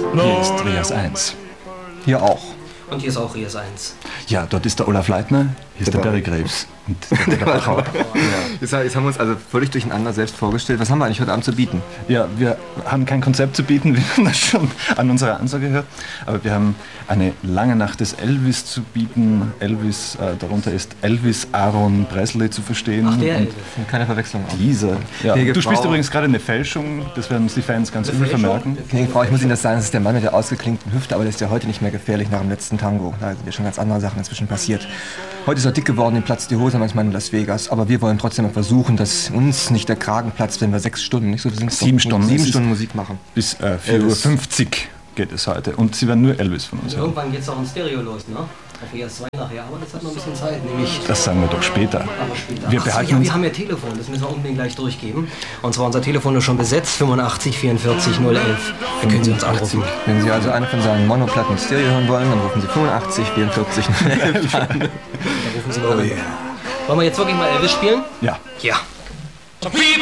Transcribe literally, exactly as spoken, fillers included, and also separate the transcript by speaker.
Speaker 1: Hier ist Rias eins.
Speaker 2: Hier auch.
Speaker 3: Und hier ist auch Rias eins.
Speaker 1: Ja, dort ist der Olaf Leitner, hier ist der, der Barry Graves. Und der, der Bachau. Ja.
Speaker 2: Jetzt, jetzt haben wir uns also völlig durcheinander selbst vorgestellt. Was haben wir eigentlich heute Abend zu bieten?
Speaker 1: Ja, wir haben kein Konzept zu bieten, wie man das schon an unserer Ansage hört. Aber wir haben eine lange Nacht des Elvis zu bieten. Elvis, äh, darunter ist Elvis Aaron Presley zu verstehen.
Speaker 3: Ach, der
Speaker 1: und
Speaker 3: Elvis.
Speaker 2: Keine Verwechslung.
Speaker 1: Dieser. Ja.
Speaker 2: Gnädige
Speaker 1: Du spielst
Speaker 2: Frau.
Speaker 1: übrigens gerade eine Fälschung, das werden uns die Fans ganz übel vermerken.
Speaker 2: Gnädige Frau, ich muss Ihnen das sagen, das ist der Mann mit der ausgeklinkten Hüfte, aber der ist ja heute nicht mehr gefährlich nach dem letzten Tango. Da sind ja schon ganz andere Sachen inzwischen passiert. Heute ist er dick geworden, ihm platzt die Hose manchmal in Las Vegas. Aber wir wollen trotzdem mal versuchen, dass uns nicht der Kragen platzt, wenn wir sechs Stunden, nicht so, wir sind
Speaker 1: Sieben Stunden.
Speaker 2: sieben
Speaker 1: Es ist-
Speaker 2: Stunden Musik machen.
Speaker 1: Bis äh, vier Uhr fünfzig geht es heute. Und Sie werden nur Elvis von uns hören.
Speaker 3: Irgendwann geht es auch in Stereo los, ne? Auf Rias zwei nachher, aber das hat noch ein bisschen Zeit, nämlich...
Speaker 1: Das sagen wir doch später.
Speaker 3: Aber später.
Speaker 1: Wir
Speaker 3: Ach so,
Speaker 1: behalten
Speaker 3: ja,
Speaker 1: uns...
Speaker 3: wir haben ja Telefon, das müssen wir unbedingt gleich durchgeben. Und zwar unser Telefon ist schon besetzt, fünfundachtzig vierundvierzig null elf. Da können Sie uns anrufen.
Speaker 2: Wenn Sie also eine von seinen Monoplatten in Stereo hören wollen, dann rufen Sie fünfundachtzig vierundvierzig null elf an.
Speaker 3: Da rufen Sie mal an. Wollen wir jetzt wirklich mal Elvis spielen?
Speaker 1: Ja.
Speaker 3: Ja.